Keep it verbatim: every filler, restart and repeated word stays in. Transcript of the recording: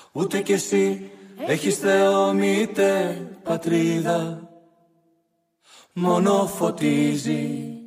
ούτε κι εσύ έχεις Θεό μήτε πατρίδα. Μόνο φωτίζει